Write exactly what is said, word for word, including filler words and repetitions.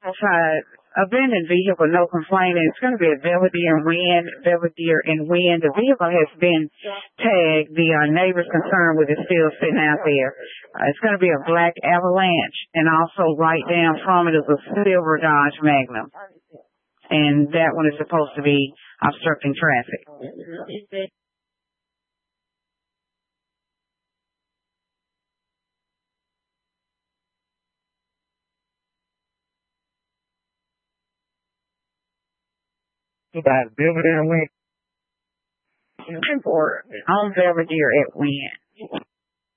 side, abandoned vehicle, no complaining. It's going to be a Belvedere and Wynn, Belvedere and Wynn. The vehicle has been tagged. The uh, neighbor's concerned with it still sitting out there. Uh, it's going to be a black Avalanche, and also right down from it is a silver Dodge Magnum. And that one is supposed to be obstructing traffic. About Belvedere and Wynn. For on Belvedere at Wynn.